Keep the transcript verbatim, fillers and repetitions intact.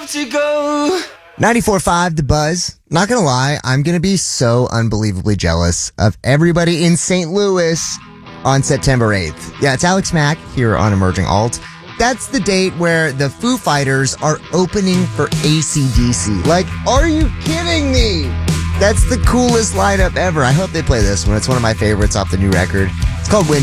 to go. ninety-four point five The Buzz. Not gonna lie, I'm gonna be so unbelievably jealous of everybody in Saint Louis on September eighth. Yeah, it's Alex Mack here on Emerging Alt. That's the date where the Foo Fighters are opening for A C D C. Like, are you kidding me? That's the coolest lineup ever. I hope they play this one. It's one of my favorites off the new record. It's called Win.